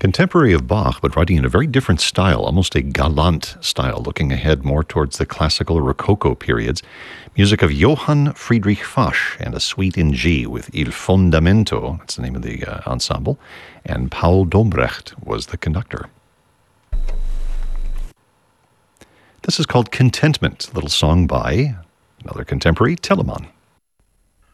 Contemporary of Bach, but writing in a very different style, almost a galant style, looking ahead more towards the classical Rococo periods. Music of Johann Friedrich Fasch and a suite in G with Il Fondamento, that's the name of the ensemble, and Paul Dombrecht was the conductor. This is called Contentment, a little song by another contemporary, Telemann.